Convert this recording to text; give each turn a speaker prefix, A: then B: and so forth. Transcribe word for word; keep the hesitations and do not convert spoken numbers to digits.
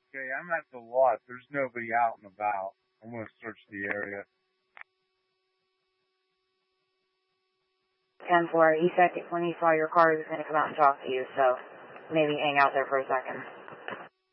A: Okay, I'm at the lot. There's nobody out and about. I'm going to search the area.
B: ten four, he said when he saw your car he was going to come out and talk to you, so maybe hang out there for a second.